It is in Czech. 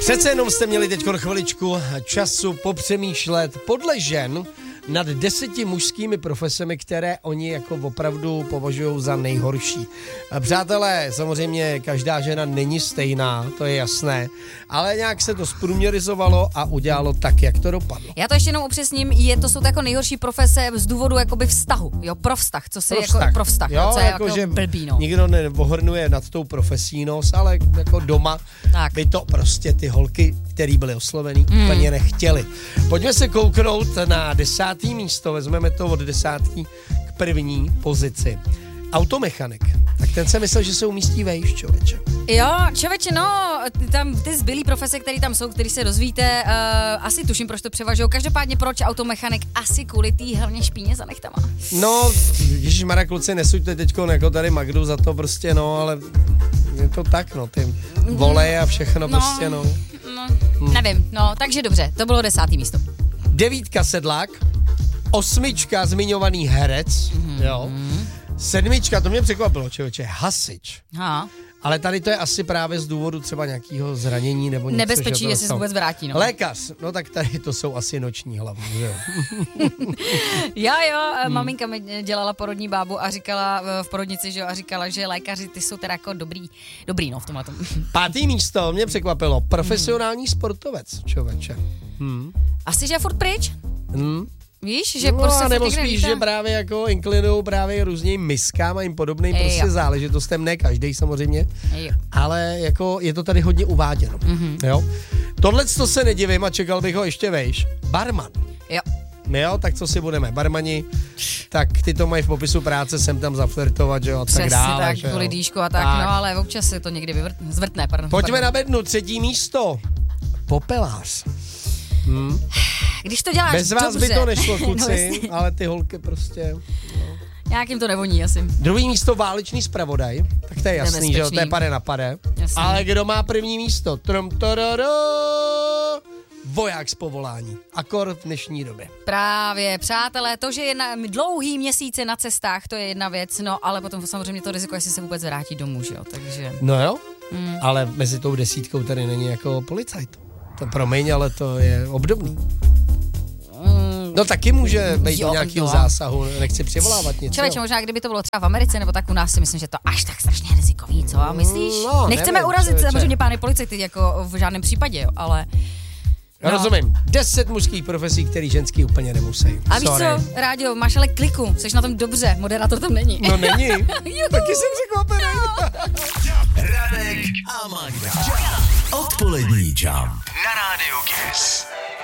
Přece jenom jste měli teď chviličku času popřemýšlet podle žen nad 10 mužskými profesemi, které oni jako opravdu považují za nejhorší. A přátelé, samozřejmě každá žena není stejná, to je jasné, ale nějak se to zprůměrizovalo a udělalo tak, jak to dopadlo. Já to ještě jenom upřesním, to jsou jako nejhorší profese z důvodu jakoby vztahu, jo, pro vztah, co se pro vztah, jo, co je jako že blbý, no. Nikdo neohrnuje nad tou profesí nos, ale jako doma tak. by to prostě ty holky, který byly oslovený, úplně nechtěli. Pojďme se kouknout na 10. místo, vezmeme to od 10. k první pozici. Automechanik. Tak ten se myslel, že se umístí vejš, člověče. Jo, člověče, no, tam ty zbylý profese, které tam jsou, který se dozvíte, asi tuším, proč to převažují. Každopádně proč automechanik? Asi kvůli tý hlavně špíně za nechtama. No, ježišmarja, kluci, nesuďte teďko jako tady Magdu za to prostě, no, ale je to tak, no, ty voleje a všechno prostě, no. Nevím, no, takže dobře, to bylo 10. místo. 9. Sedlák, 8. zmiňovaný herec, jo. 7. to mě překvapilo, člověče, hasič. Ha. Ale tady to je asi právě z důvodu třeba nějakého zranění nebo něco. Nebezpečí, jestli se vůbec vrátí, no. Lékař, no tak tady to jsou asi noční hlavně, že jo. Jo, maminka mi dělala porodní bábu a říkala v porodnici, že jo, a říkala, že lékaři ty jsou teda jako dobrý, no, v tomhle tom. 5. místo mě překvapilo, profesionální sportovec, člověče. Asi, že je furt pryč? Víš, že no, prostě nebo spíš, že právě jako inklinují právě různým miskám a jim podobným prostě záležitostem, ne každý samozřejmě, ale jako je to tady hodně uváděno, jo. Tohleto se nedivím a čekal bych ho ještě vejš. Barman. Jo, tak co si budeme, barmani, tak ty to mají v popisu práce, sem tam zaflirtovat, že jo, a tak dále. Přesně tak, kvůli dýšku a tak, no, ale občas se to někdy zvrtne. Pojďme na bednu, 3. místo. Popelář. Když to děláš bez vás dobře. by to nešlo, kluci, no, ale ty holky prostě... No. Nějak jim to nevoní asi. 2. místo válečný zpravodaj, tak to je jasný, že jo, to je pade na pade. Jasný. Ale kdo má 1. místo? Voják z povolání. Akord v dnešní době. Právě, přátelé, to, že je dlouhý měsíce na cestách, to je jedna věc, no ale potom samozřejmě to riziko, jestli se vůbec vrátí domů, že jo, takže... No jo, ale mezi tou 10 tady není jako policajt. To promiň, ale to je obdobný. No taky může být do nějakého zásahu, nechci přivolávat něco. Člověče, možná kdyby to bylo třeba v Americe, nebo tak u nás si myslím, že to až tak strašně rizikový, co? Myslíš? No, nechceme urazit samozřejmě pány policajty, jako v žádném případě, jo, ale... No. Rozumím. 10 mužských profesí, který ženský úplně nemusí. A víš co, Rádio, máš ale kliku, jsi na tom dobře, moderátor tam není. No není, taky jsem překvapený. Radek a Magda. Odpolední Jump na Rádiu Kiss.